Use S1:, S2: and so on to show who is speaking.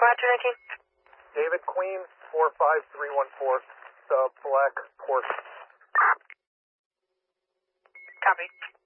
S1: Roger, 19.
S2: David Queen, 45314, the black Porsche.
S1: Copy.